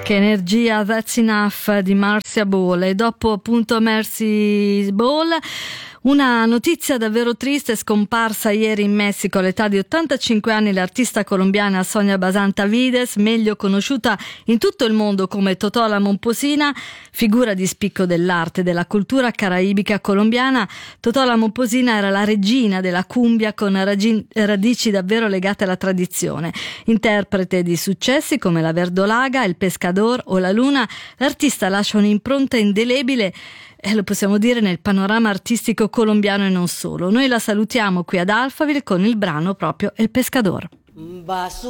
Che energia, That's Enough di Marcia Ball. E dopo appunto Marcia Ball, una notizia davvero triste: è scomparsa ieri in Messico all'età di 85 anni l'artista colombiana Sonia Basanta Vides, meglio conosciuta in tutto il mondo come Totò la Momposina, figura di spicco dell'arte e della cultura caraibica colombiana. Totò la Momposina era la regina della cumbia, con radici davvero legate alla tradizione. Interprete di successi come La Verdolaga, Il Pescador o La Luna, l'artista lascia un'impronta indelebile, lo possiamo dire, nel panorama artistico colombiano e non solo. Noi la salutiamo qui ad Alphaville con il brano proprio El Pescador.